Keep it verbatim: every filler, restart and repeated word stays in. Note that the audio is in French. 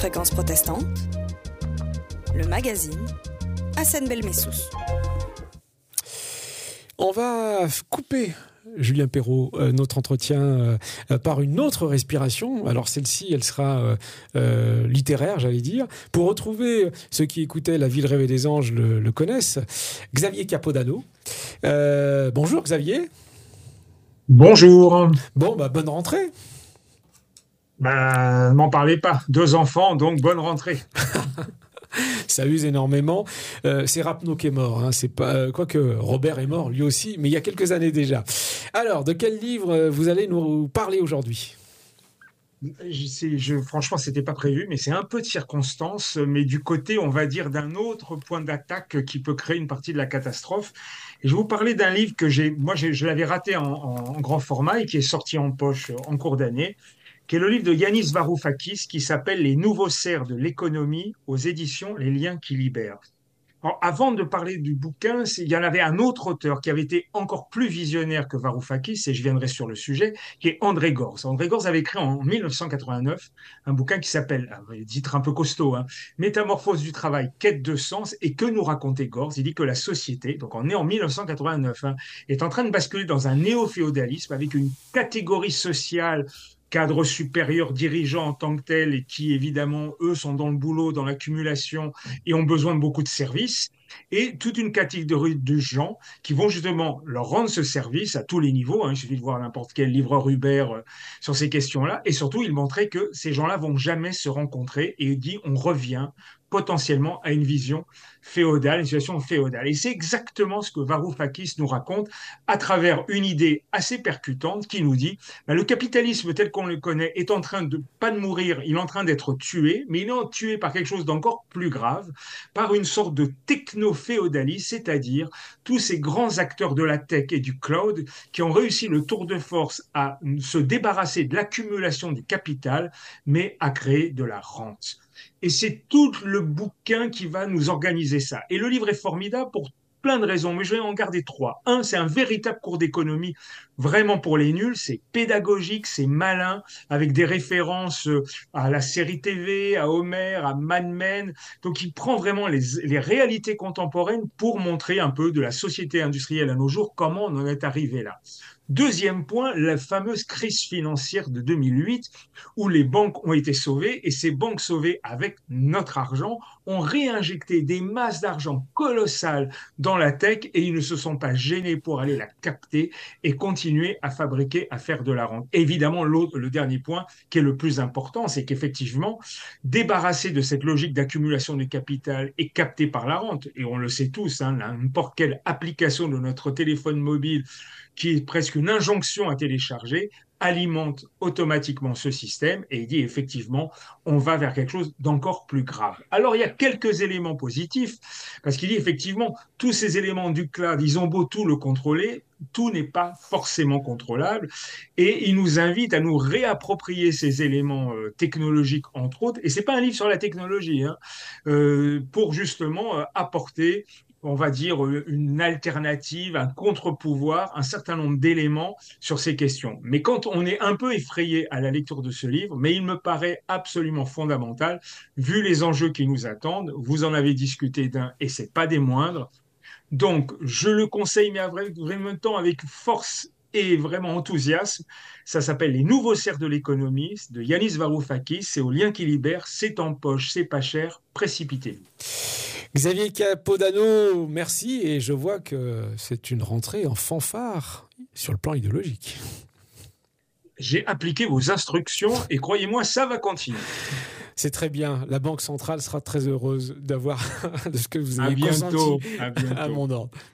Fréquence protestante, le magazine Hassan Belmessous. On va couper, Julien Perrault, euh, notre entretien euh, euh, par une autre respiration. Alors celle-ci, elle sera euh, euh, littéraire, j'allais dire. Pour retrouver ceux qui écoutaient La Ville rêvée des anges le, le connaissent, Xavier Capodano. Euh, bonjour Xavier. Bonjour. Bon, bah, bonne rentrée. Ben, ne m'en parlez pas. Deux enfants, donc bonne rentrée. Ça use énormément. Euh, c'est Rapneau qui est mort. Hein. C'est pas, euh, quoique Robert est mort lui aussi, mais il y a quelques années déjà. Alors, de quel livre vous allez nous parler aujourd'hui ? Je sais, je, franchement, c'était pas prévu, mais c'est un peu de circonstance, mais du côté, on va dire, d'un autre point d'attaque qui peut créer une partie de la catastrophe. Et je vais vous parler d'un livre que j'ai, moi, j'ai, je l'avais raté en, en, en grand format et qui est sorti en poche en cours d'année, qui est le livre de Yanis Varoufakis qui s'appelle Les nouveaux cerfs de l'économie aux éditions Les Liens qui libèrent. Alors, avant de parler du bouquin, il y en avait un autre auteur qui avait été encore plus visionnaire que Varoufakis, et je viendrai sur le sujet, qui est André Gorz. André Gorz avait écrit en mille neuf cent quatre-vingt-neuf un bouquin qui s'appelle, un titre un peu costaud, hein, Métamorphose du travail, quête de sens. Et que nous racontait Gorz? Il dit que la société, donc on est en mille neuf cent quatre-vingt-neuf, hein, est en train de basculer dans un néo-féodalisme avec une catégorie sociale, cadre supérieur, dirigeants en tant que tels, et qui évidemment, eux, sont dans le boulot, dans l'accumulation et ont besoin de beaucoup de services, et toute une catégorie de gens qui vont justement leur rendre ce service à tous les niveaux. Hein. Il suffit de voir n'importe quel livreur Uber euh, sur ces questions-là, et surtout, il montrait que ces gens-là vont jamais se rencontrer, et il dit on revient potentiellement à une vision féodale, une situation féodale. Et c'est exactement ce que Varoufakis nous raconte à travers une idée assez percutante qui nous dit ben, le capitalisme tel qu'on le connaît est en train de, pas de mourir, il est en train d'être tué, mais il est tué par quelque chose d'encore plus grave, par une sorte de techno-féodalisme, c'est-à-dire tous ces grands acteurs de la tech et du cloud qui ont réussi le tour de force à se débarrasser de l'accumulation du capital, mais à créer de la rente. Et c'est tout le bouquin qui va nous organiser ça. Et le livre est formidable pour plein de raisons, mais je vais en garder trois. Un, c'est un véritable cours d'économie, vraiment pour les nuls. C'est pédagogique, c'est malin, avec des références à la série T V, à Homer, à Mad Men. Donc, il prend vraiment les, les réalités contemporaines pour montrer un peu de la société industrielle à nos jours, comment on en est arrivé là. Deuxième point, la fameuse crise financière de deux mille huit, où les banques ont été sauvées, et ces banques sauvées avec notre argent ont réinjecté des masses d'argent colossales dans la tech, et ils ne se sont pas gênés pour aller la capter et continuer à fabriquer, à faire de la rente. Évidemment, l'autre, le dernier point qui est le plus important, c'est qu'effectivement, débarrasser de cette logique d'accumulation de capital et capté par la rente, et on le sait tous, hein, n'importe quelle application de notre téléphone mobile qui est presque une injonction à télécharger, alimente automatiquement ce système, et il dit effectivement, on va vers quelque chose d'encore plus grave. Alors, il y a quelques éléments positifs, parce qu'il dit effectivement, tous ces éléments du cloud, ils ont beau tout le contrôler, tout n'est pas forcément contrôlable, et il nous invite à nous réapproprier ces éléments euh, technologiques, entre autres, et c'est pas un livre sur la technologie, hein, euh, pour justement euh, apporter, on va dire, une alternative, un contre-pouvoir, un certain nombre d'éléments sur ces questions. Mais quand on est un peu effrayé à la lecture de ce livre, mais il me paraît absolument fondamental, vu les enjeux qui nous attendent, vous en avez discuté d'un, et c'est pas des moindres. Donc, je le conseille, mais vraiment avec force et vraiment enthousiasme. Ça s'appelle Les nouveaux cerfs de l'économie, de Yanis Varoufakis. C'est aux Liens qui libèrent, c'est en poche, c'est pas cher, précipitez-vous. Xavier Capodano, merci, et je vois que c'est une rentrée en fanfare sur le plan idéologique. J'ai appliqué vos instructions et croyez-moi, ça va continuer. C'est très bien. La Banque centrale sera très heureuse d'avoir de ce que vous avez à bientôt, consenti à bientôt. à mon ordre.